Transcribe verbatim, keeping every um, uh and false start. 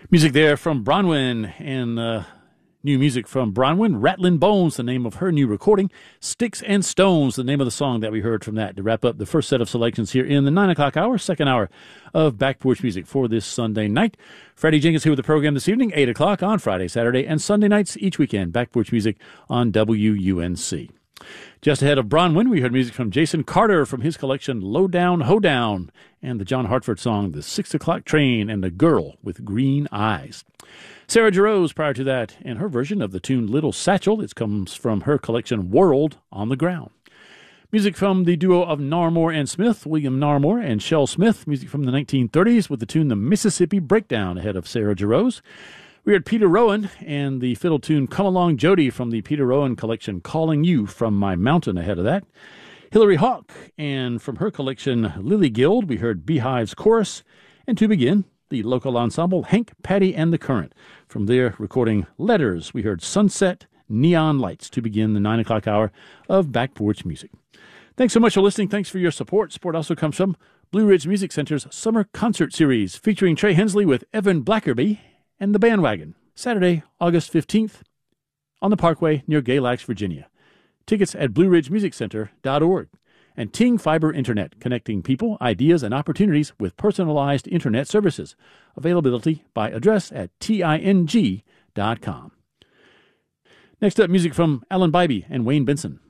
Music there from Bronwyn, and uh, new music from Bronwyn. Rattlin' Bones, the name of her new recording. Sticks and Stones, the name of the song that we heard from that, to wrap up the first set of selections here in the nine o'clock hour, second hour of Back Porch Music for this Sunday night. Freddie Jenkins here with the program this evening, eight o'clock on Friday, Saturday, and Sunday nights each weekend. Back Porch Music on W U N C. Just ahead of Bronwyn, we heard music from Jason Carter from his collection Low Down, Hoedown, and the John Hartford song The Six O'Clock Train and The Girl with Green Eyes. Sarah Jarosz prior to that, and her version of the tune Little Satchel. It comes from her collection World on the Ground. Music from the duo of Narmore and Smith, William Narmore and Shel Smith. Music from the nineteen thirties with the tune The Mississippi Breakdown ahead of Sarah Jarosz. We heard Peter Rowan and the fiddle tune Come Along Jody from the Peter Rowan collection Calling You from My Mountain ahead of that. Hilary Hawk, and from her collection Lily Guild, we heard Beehive's Chorus. And to begin, the local ensemble Hank, Patty, and the Current. From their recording Letters, we heard Sunset Neon Lights to begin the nine o'clock hour of Back Porch Music. Thanks so much for listening. Thanks for your support. Support also comes from Blue Ridge Music Center's Summer Concert Series, featuring Trey Hensley with Evan Blackerby and the Bandwagon, Saturday, August fifteenth, on the Parkway near Galax, Virginia. Tickets at blue ridge music center dot org. And Ting Fiber Internet, connecting people, ideas, and opportunities with personalized internet services. Availability by address at ting dot com. Next up, music from Alan Bybee and Wayne Benson.